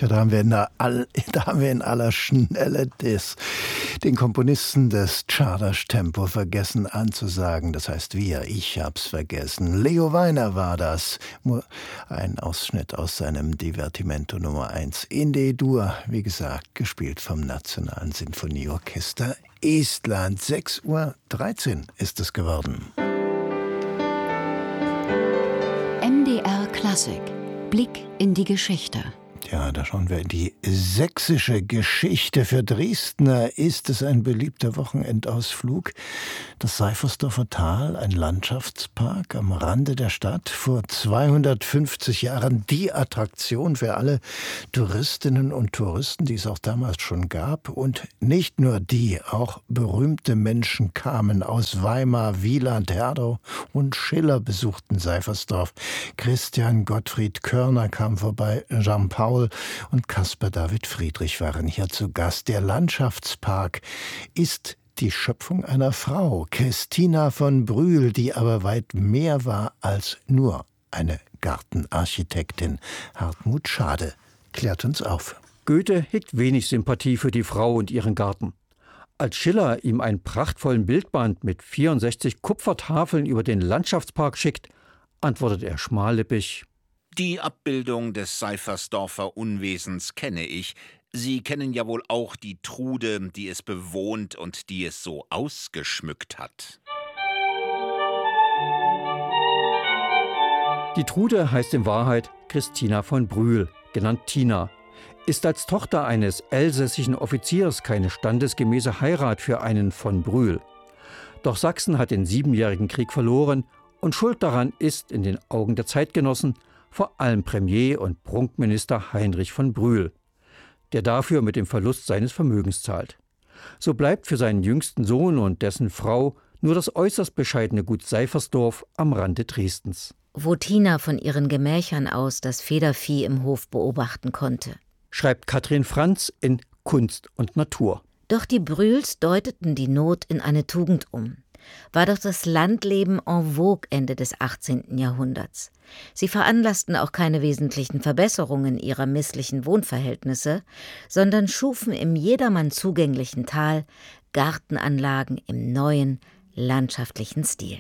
Tja, da haben wir in aller Schnelle den Komponisten des Czardas-Tempo vergessen anzusagen. Das heißt ich hab's vergessen. Leo Weiner war das. Ein Ausschnitt aus seinem Divertimento Nummer 1 in D-Dur. Wie gesagt, gespielt vom Nationalen Sinfonieorchester Estland. 6:13 Uhr ist es geworden. MDR Klassik. Blick in die Geschichte. Ja, da schauen wir in die sächsische Geschichte. Für Dresdner ist es ein beliebter Wochenendausflug. Das Seifersdorfer Tal, ein Landschaftspark am Rande der Stadt. Vor 250 Jahren die Attraktion für alle Touristinnen und Touristen, die es auch damals schon gab. Und nicht nur die, auch berühmte Menschen kamen aus Weimar, Wieland, Herdau und Schiller besuchten Seifersdorf. Christian Gottfried Körner kam vorbei, Jean-Paul und Caspar David Friedrich waren hier zu Gast. Der Landschaftspark ist die Schöpfung einer Frau, Christina von Brühl, die aber weit mehr war als nur eine Gartenarchitektin. Hartmut Schade klärt uns auf. Goethe hegt wenig Sympathie für die Frau und ihren Garten. Als Schiller ihm einen prachtvollen Bildband mit 64 Kupfertafeln über den Landschaftspark schickt, antwortet er schmallippig: Die Abbildung des Seifersdorfer Unwesens kenne ich. Sie kennen ja wohl auch die Trude, die es bewohnt und die es so ausgeschmückt hat. Die Trude heißt in Wahrheit Christina von Brühl, genannt Tina, ist als Tochter eines elsässischen Offiziers keine standesgemäße Heirat für einen von Brühl. Doch Sachsen hat den Siebenjährigen Krieg verloren und schuld daran ist in den Augen der Zeitgenossen vor allem Premier und Prunkminister Heinrich von Brühl, der dafür mit dem Verlust seines Vermögens zahlt. So bleibt für seinen jüngsten Sohn und dessen Frau nur das äußerst bescheidene Gut Seifersdorf am Rande Dresdens, wo Tina von ihren Gemächern aus das Federvieh im Hof beobachten konnte, schreibt Katrin Franz in Kunst und Natur. Doch die Brühls deuteten die Not in eine Tugend um. War doch das Landleben en vogue Ende des 18. Jahrhunderts. Sie veranlassten auch keine wesentlichen Verbesserungen ihrer misslichen Wohnverhältnisse, sondern schufen im jedermann zugänglichen Tal Gartenanlagen im neuen, landschaftlichen Stil.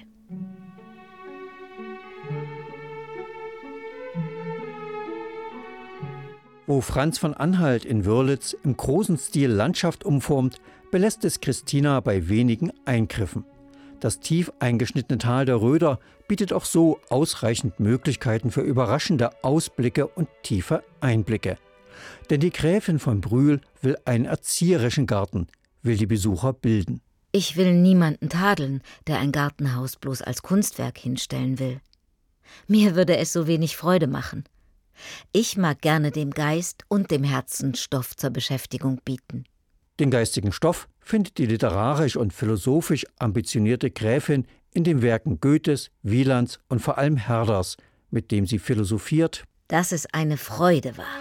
Wo Franz von Anhalt in Wörlitz im großen Stil Landschaft umformt, belässt es Christina bei wenigen Eingriffen. Das tief eingeschnittene Tal der Röder bietet auch so ausreichend Möglichkeiten für überraschende Ausblicke und tiefe Einblicke. Denn die Gräfin von Brühl will einen erzieherischen Garten, will die Besucher bilden. Ich will niemanden tadeln, der ein Gartenhaus bloß als Kunstwerk hinstellen will. Mir würde es so wenig Freude machen. Ich mag gerne dem Geist und dem Herzen Stoff zur Beschäftigung bieten. Den geistigen Stoff findet die literarisch und philosophisch ambitionierte Gräfin in den Werken Goethes, Wielands und vor allem Herders, mit dem sie philosophiert, dass es eine Freude war.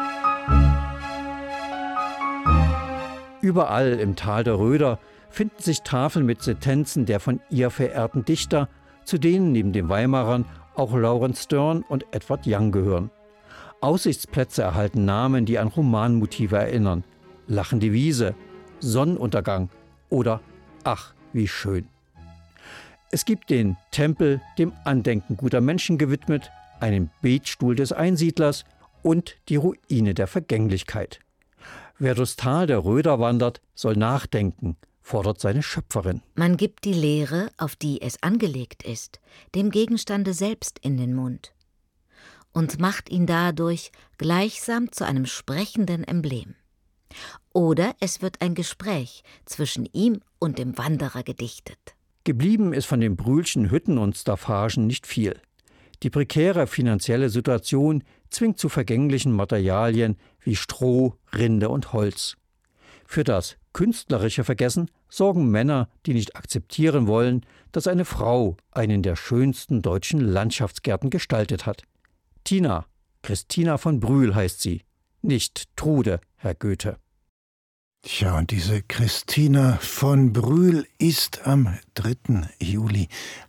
Überall im Tal der Röder finden sich Tafeln mit Sentenzen der von ihr verehrten Dichter, zu denen neben den Weimarern auch Laurence Sterne und Edward Young gehören. Aussichtsplätze erhalten Namen, die an Romanmotive erinnern: Lachende Wiese, Sonnenuntergang oder Ach, wie schön. Es gibt den Tempel, dem Andenken guter Menschen gewidmet, einen Betstuhl des Einsiedlers und die Ruine der Vergänglichkeit. Wer durchs Tal der Röder wandert, soll nachdenken, fordert seine Schöpferin. Man gibt die Lehre, auf die es angelegt ist, dem Gegenstande selbst in den Mund und macht ihn dadurch gleichsam zu einem sprechenden Emblem. Oder es wird ein Gespräch zwischen ihm und dem Wanderer gedichtet. Geblieben ist von den Brühlschen Hütten und Staffagen nicht viel. Die prekäre finanzielle Situation zwingt zu vergänglichen Materialien wie Stroh, Rinde und Holz. Für das künstlerische Vergessen sorgen Männer, die nicht akzeptieren wollen, dass eine Frau einen der schönsten deutschen Landschaftsgärten gestaltet hat. Tina, Christina von Brühl heißt sie, nicht Trude, Herr Goethe. Tja, und diese Christina von Brühl ist am 3. Juli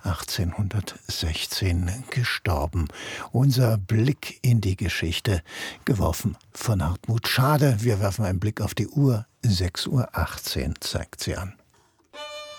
1816 gestorben. Unser Blick in die Geschichte, geworfen von Hartmut Schade. Wir werfen einen Blick auf die Uhr. 6:18 Uhr zeigt sie an.